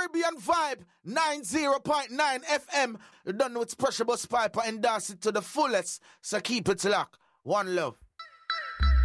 Caribbean Vibe, 90.9 FM. You don't know it's Pressure Bus Piper, endorse it to the fullest. So keep it locked. One love.